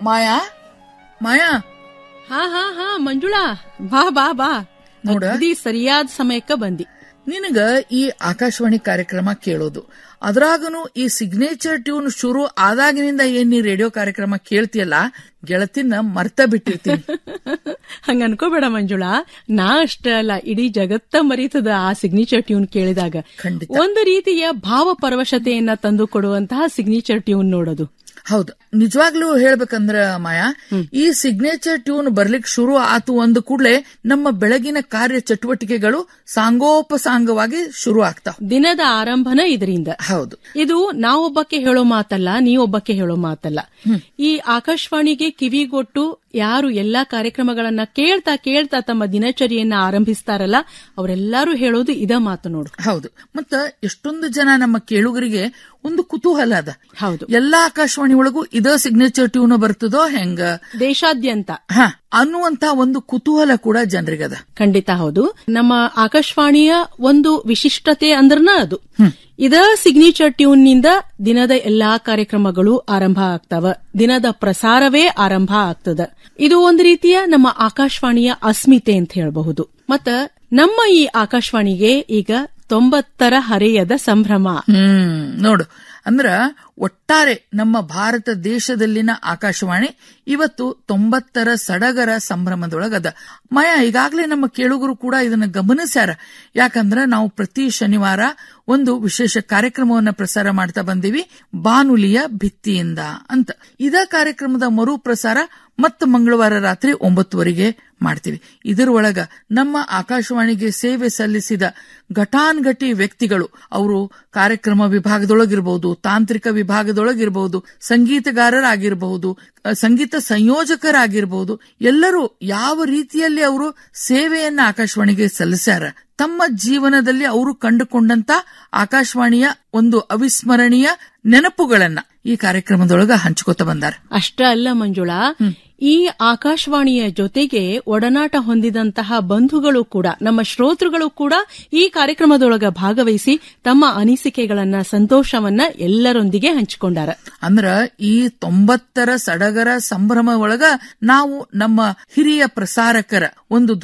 ಮಾಯಾ ಮಾಯಾ ಹಾ ಹಾ ಹಾ ಮಂಜುಳಾ, ಬಾ ಬಾ ಬಾ. ನೋಡ, ಸರಿಯಾದ ಸಮಯಕ್ಕ ಬಂದಿ. ನಿನಗ ಈ ಆಕಾಶವಾಣಿ ಕಾರ್ಯಕ್ರಮ ಕೇಳೋದು, ಅದ್ರಾಗನು ಈ ಸಿಗ್ನೇಚರ್ ಟ್ಯೂನ್ ಶುರು ಆದಾಗಿನಿಂದ ಏನ್ ನೀ ರೇಡಿಯೋ ಕಾರ್ಯಕ್ರಮ ಕೇಳ್ತಿಯಲ್ಲ, ಗೆಳತಿನ ಮರ್ತ ಬಿಟ್ಟಿರ್ತೀನಿ. ಹಂಗ ಅನ್ಕೋಬೇಡ ಮಂಜುಳಾ, ನಾ ಅಷ್ಟ ಅಲ್ಲ, ಇಡೀ ಜಗತ್ತ ಮರೀತದ ಆ ಸಿಗ್ನೇಚರ್ ಟ್ಯೂನ್ ಕೇಳಿದಾಗ. ಒಂದು ರೀತಿಯ ಭಾವ ಪರವಶತೆಯನ್ನ ತಂದು ಕೊಡುವಂತಹ ಸಿಗ್ನೇಚರ್ ಟ್ಯೂನ್ ನೋಡೋದು. ಹೌದು, ನಿಜವಾಗ್ಲೂ ಹೇಳ್ಬೇಕಂದ್ರ ಮಾಯಾ, ಈ ಸಿಗ್ನೇಚರ್ ಟ್ಯೂನ್ ಬರ್ಲಿಕ್ ಶುರು ಆತು ಅಂದ ಕೂಡಲೇ ನಮ್ಮ ಬೆಳಗಿನ ಕಾರ್ಯ ಚಟುವಟಿಕೆಗಳು ಸಾಂಗೋಪಸಾಂಗವಾಗಿ ಶುರು ಆಗ್ತಾವ. ದಿನದ ಆರಂಭನ ಇದರಿಂದ. ಹೌದು, ಇದು ನಾವೊಬ್ಬಕ್ಕೆ ಹೇಳೋ ಮಾತಲ್ಲ, ನೀವೊಬ್ಬಕ್ಕೆ ಹೇಳೋ ಮಾತಲ್ಲ. ಈ ಆಕಾಶವಾಣಿಗೆ ಕಿವಿಗೊಟ್ಟು ಯಾರು ಎಲ್ಲಾ ಕಾರ್ಯಕ್ರಮಗಳನ್ನ ಕೇಳ್ತಾ ಕೇಳ್ತಾ ತಮ್ಮ ದಿನಚರಿಯನ್ನ ಆರಂಭಿಸ್ತಾರಲ್ಲ, ಅವರೆಲ್ಲರೂ ಹೇಳೋದು ಇದ ಮಾತು ನೋಡು. ಹೌದು, ಮತ್ತ ಎಷ್ಟೊಂದು ಜನ ನಮ್ಮ ಕೇಳುಗರಿಗೆ ಒಂದು ಕುತೂಹಲ ಅದ. ಹೌದು, ಎಲ್ಲಾ ಆಕಾಶವಾಣಿ ಒಳಗೂ ಇದ ಸಿಗ್ನೇಚರ್ ಟ್ಯೂನ್ ಬರ್ತದೋ ಹೆಂಗ ದೇಶಾದ್ಯಂತ ಅನ್ನುವಂತ ಒಂದು ಕುತೂಹಲ ಕೂಡ ಜನರಿಗದ. ಖಂಡಿತ ಹೌದು. ನಮ್ಮ ಆಕಾಶವಾಣಿಯ ಒಂದು ವಿಶಿಷ್ಟತೆ ಅಂದ್ರನ ಅದು. ಇದ ಸಿಗ್ನೇಚರ್ ಟ್ಯೂನ್ ನಿಂದ ದಿನದ ಎಲ್ಲಾ ಕಾರ್ಯಕ್ರಮಗಳು ಆರಂಭ ಆಗ್ತಾವ, ದಿನದ ಪ್ರಸಾರವೇ ಆರಂಭ ಆಗ್ತದ. ಇದು ಒಂದು ರೀತಿಯ ನಮ್ಮ ಆಕಾಶವಾಣಿಯ ಅಸ್ಮಿತೆ ಅಂತ ಹೇಳಬಹುದು. ಮತ್ತ ನಮ್ಮ ಈ ಆಕಾಶವಾಣಿಗೆ ಈಗ 90ರ ಹರೆಯದ ಸಂಭ್ರಮ. ನೋಡು, ಅಂದ್ರ ಒಟ್ಟಾರೆ ನಮ್ಮ ಭಾರತ ದೇಶದಲ್ಲಿನ ಆಕಾಶವಾಣಿ ಇವತ್ತು 90ರ ಸಡಗರ ಸಂಭ್ರಮದೊಳಗದ. ಮಾಯಾ, ಈಗಾಗಲೇ ನಮ್ಮ ಕೇಳುಗರು ಕೂಡ ಇದನ್ನ ಗಮನಿಸ್ಯಾರ. ಯಾಕಂದ್ರ ನಾವು ಪ್ರತಿ ಶನಿವಾರ ಒಂದು ವಿಶೇಷ ಕಾರ್ಯಕ್ರಮವನ್ನ ಪ್ರಸಾರ ಮಾಡ್ತಾ ಬಂದೀವಿ, ಬಾನುಲಿಯ ಭಿತ್ತಿಯಿಂದ ಅಂತ. ಇದ ಕಾರ್ಯಕ್ರಮದ ಮರು ಪ್ರಸಾರ ಮತ್ತು ಮಂಗಳವಾರ ರಾತ್ರಿ 9 ಮಾಡ್ತೀವಿ. ಇದರೊಳಗ ನಮ್ಮ ಆಕಾಶವಾಣಿಗೆ ಸೇವೆ ಸಲ್ಲಿಸಿದ ಘಟಾನ್ಘಟಿ ವ್ಯಕ್ತಿಗಳು, ಅವರು ಕಾರ್ಯಕ್ರಮ ವಿಭಾಗದೊಳಗಿರಬಹುದು, ತಾಂತ್ರಿಕ ವಿಭಾಗದೊಳಗಿರಬಹುದು, ಸಂಗೀತಗಾರರಾಗಿರಬಹುದು, ಸಂಗೀತ ಸಂಯೋಜಕರಾಗಿರಬಹುದು, ಎಲ್ಲರೂ ಯಾವ ರೀತಿಯಲ್ಲಿ ಅವರು ಸೇವೆಯನ್ನ ಆಕಾಶವಾಣಿಗೆ ಸಲ್ಲಿಸ್ಯಾರ, ತಮ್ಮ ಜೀವನದಲ್ಲಿ ಅವರು ಕಂಡುಕೊಂಡಂತ ಆಕಾಶವಾಣಿಯ ಒಂದು ಅವಿಸ್ಮರಣೀಯ ನೆನಪುಗಳನ್ನ ಈ ಕಾರ್ಯಕ್ರಮದೊಳಗ ಹಂಚ್ಕೋತ ಬಂದಾರ. ಅಷ್ಟ ಅಲ್ಲ ಮಂಜುಳಾ, ಈ ಆಕಾಶವಾಣಿಯ ಜೊತೆಗೆ ಒಡನಾಟ ಹೊಂದಿದಂತಹ ಬಂಧುಗಳು ಕೂಡ, ನಮ್ಮ ಶ್ರೋತೃಗಳು ಕೂಡ ಈ ಕಾರ್ಯಕ್ರಮದೊಳಗ ಭಾಗವಹಿಸಿ ತಮ್ಮ ಅನಿಸಿಕೆಗಳನ್ನ, ಸಂತೋಷವನ್ನ ಎಲ್ಲರೊಂದಿಗೆ ಹಂಚಿಕೊಂಡಾರ. ಅಂದ್ರ ಈ 90ರ ಸಡಗರ ಸಂಭ್ರಮ ಒಳಗ ನಾವು ನಮ್ಮ ಹಿರಿಯ ಪ್ರಸಾರಕರ ಒಂದು